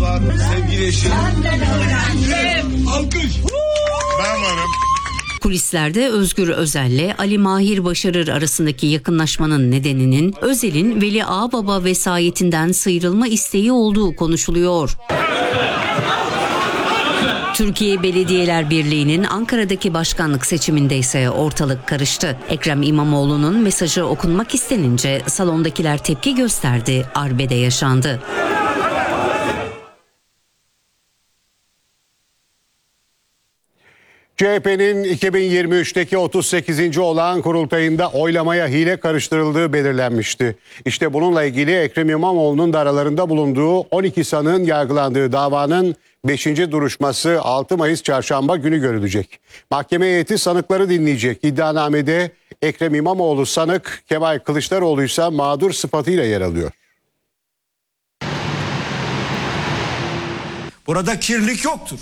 var. Sevgili eşim. Alkış. Ben varım. Kulislerde Özgür Özel'le Ali Mahir Başarır arasındaki yakınlaşmanın nedeninin Özel'in Veli Ağababa vesayetinden sıyrılma isteği olduğu konuşuluyor. Türkiye Belediyeler Birliği'nin Ankara'daki başkanlık seçiminde ise ortalık karıştı. Ekrem İmamoğlu'nun mesajı okunmak istenince salondakiler tepki gösterdi, arbede yaşandı. CHP'nin 2023'teki 38. olağan kurultayında oylamaya hile karıştırıldığı belirlenmişti. İşte bununla ilgili Ekrem İmamoğlu'nun da aralarında bulunduğu 12 sanığın yargılandığı davanın 5. duruşması 6 Mayıs Çarşamba günü görülecek. Mahkeme heyeti sanıkları dinleyecek. İddianamede Ekrem İmamoğlu sanık, Kemal Kılıçdaroğlu ise mağdur sıfatıyla yer alıyor. Burada kirlilik yoktur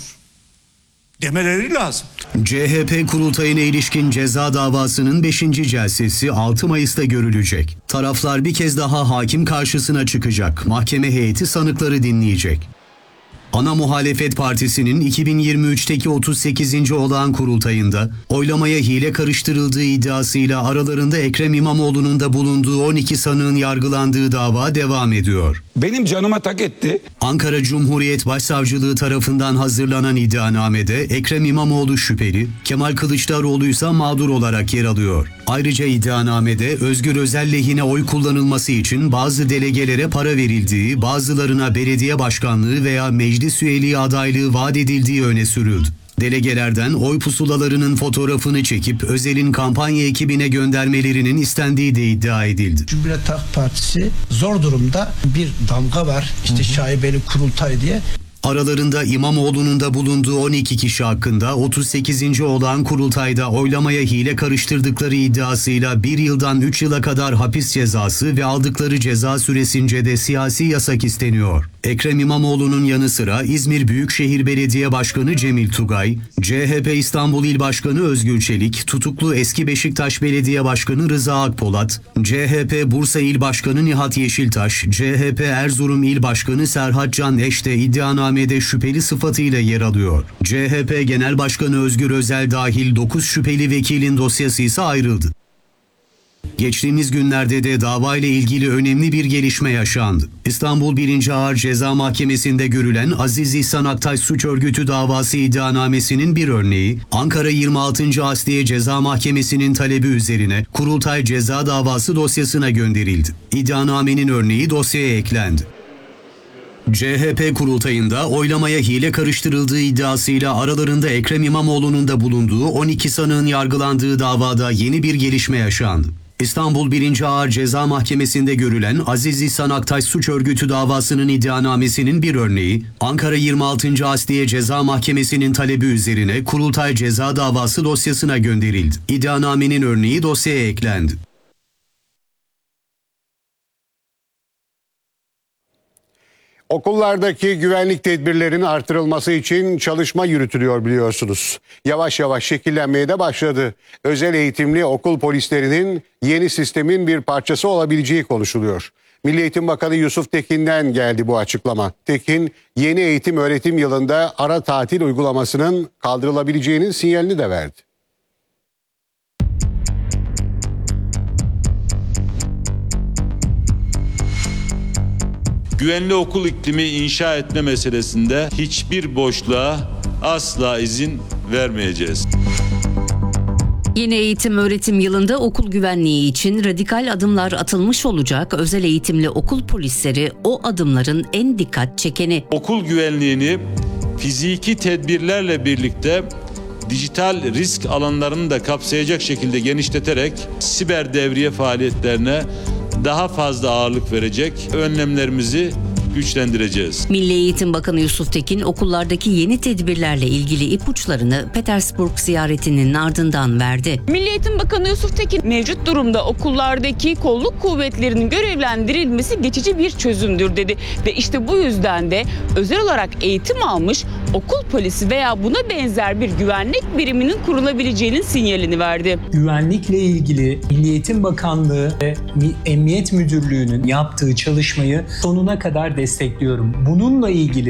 demeleri lazım. CHP kurultayına ilişkin ceza davasının 5. celsesi 6 Mayıs'ta görülecek. Taraflar bir kez daha hakim karşısına çıkacak. Mahkeme heyeti sanıkları dinleyecek. Ana Muhalefet Partisi'nin 2023'teki 38. olağan kurultayında oylamaya hile karıştırıldığı iddiasıyla aralarında Ekrem İmamoğlu'nun da bulunduğu 12 sanığın yargılandığı dava devam ediyor. Benim canıma tak etti. Ankara Cumhuriyet Başsavcılığı tarafından hazırlanan iddianamede Ekrem İmamoğlu şüpheli, Kemal Kılıçdaroğlu ise mağdur olarak yer alıyor. Ayrıca iddianamede Özgür Özel lehine oy kullanılması için bazı delegelere para verildiği, bazılarına belediye başkanlığı veya meclis üyeliği adaylığı vaat edildiği öne sürüldü. Delegelerden oy pusulalarının fotoğrafını çekip Özel'in kampanya ekibine göndermelerinin istendiği de iddia edildi. Cumhuriyet Halk Partisi zor durumda, bir damga var işte şaibeli kurultay diye. Aralarında İmamoğlu'nun da bulunduğu 12 kişi hakkında 38. olağan kurultayda oylamaya hile karıştırdıkları iddiasıyla 1 yıldan 3 yıla kadar hapis cezası ve aldıkları ceza süresince de siyasi yasak isteniyor. Ekrem İmamoğlu'nun yanı sıra İzmir Büyükşehir Belediye Başkanı Cemil Tugay, CHP İstanbul İl Başkanı Özgür Çelik, tutuklu eski Beşiktaş Belediye Başkanı Rıza Akpolat, CHP Bursa İl Başkanı Nihat Yeşiltaş, CHP Erzurum İl Başkanı Serhat Can Eş de iddianamede şüpheli sıfatıyla yer alıyor. CHP Genel Başkanı Özgür Özel dahil 9 şüpheli vekilin dosyası ise ayrıldı. Geçtiğimiz günlerde de davayla ilgili önemli bir gelişme yaşandı. İstanbul 1. Ağır Ceza Mahkemesi'nde görülen Aziz İhsan Aktaş Suç Örgütü davası iddianamesinin bir örneği, Ankara 26. Asliye Ceza Mahkemesi'nin talebi üzerine Kurultay Ceza Davası dosyasına gönderildi. İddianamenin örneği dosyaya eklendi. CHP kurultayında oylamaya hile karıştırıldığı iddiasıyla aralarında Ekrem İmamoğlu'nun da bulunduğu 12 sanığın yargılandığı davada yeni bir gelişme yaşandı. İstanbul 1. Ağır Ceza Mahkemesi'nde görülen Aziz İhsan Aktaş Suç Örgütü davasının iddianamesinin bir örneği, Ankara 26. Asliye Ceza Mahkemesi'nin talebi üzerine Kurultay Ceza Davası dosyasına gönderildi. İddianamenin örneği dosyaya eklendi. Okullardaki güvenlik tedbirlerinin artırılması için çalışma yürütülüyor biliyorsunuz. Yavaş yavaş şekillenmeye de başladı. Özel eğitimli okul polislerinin yeni sistemin bir parçası olabileceği konuşuluyor. Milli Eğitim Bakanı Yusuf Tekin'den geldi bu açıklama. Tekin, yeni eğitim öğretim yılında ara tatil uygulamasının kaldırılabileceğinin sinyalini de verdi. Güvenli okul iklimi inşa etme meselesinde hiçbir boşluğa asla izin vermeyeceğiz. Yeni eğitim öğretim yılında okul güvenliği için radikal adımlar atılmış olacak. Özel eğitimli okul polisleri o adımların en dikkat çekeni. Okul güvenliğini fiziki tedbirlerle birlikte dijital risk alanlarını da kapsayacak şekilde genişleterek siber devriye faaliyetlerine daha fazla ağırlık verecek önlemlerimizi güçlendireceğiz. Milli Eğitim Bakanı Yusuf Tekin okullardaki yeni tedbirlerle ilgili ipuçlarını Petersburg ziyaretinin ardından verdi. Milli Eğitim Bakanı Yusuf Tekin mevcut durumda okullardaki kolluk kuvvetlerinin görevlendirilmesi geçici bir çözümdür dedi. Ve işte bu yüzden de özel olarak eğitim almış okul polisi veya buna benzer bir güvenlik biriminin kurulabileceğinin sinyalini verdi. Güvenlikle ilgili Milli Eğitim Bakanlığı ve Emniyet Müdürlüğü'nün yaptığı çalışmayı sonuna kadar destekliyorum. Bununla ilgili